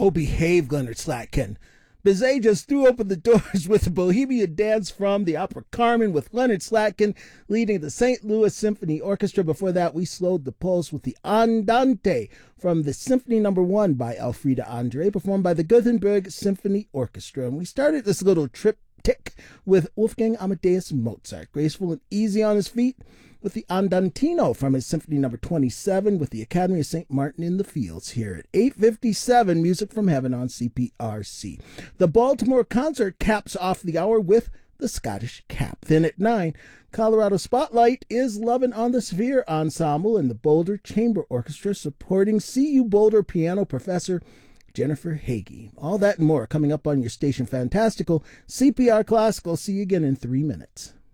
Oh, behave, Leonard Slatkin. Bizet just threw open the doors with the Bohemian Dance from the opera Carmen with Leonard Slatkin leading the St. Louis Symphony Orchestra. Before that, we slowed the pulse with the Andante from the Symphony No. 1 by Elfriede Andre, performed by the Gothenburg Symphony Orchestra. And we started this little triptych with Wolfgang Amadeus Mozart, graceful and easy on his feet, with the Andantino from his Symphony No. 27 with the Academy of St. Martin in the Fields here at 8:57, Music from Heaven on CPRC. The Baltimore Concert caps off the hour with the Scottish Cap. Then at 9, Colorado Spotlight is Lovin' on the Sphere Ensemble and the Boulder Chamber Orchestra supporting CU Boulder piano professor Jennifer Hagee. All that and more coming up on your station Fantastical, CPR Classical. See you again in 3 minutes.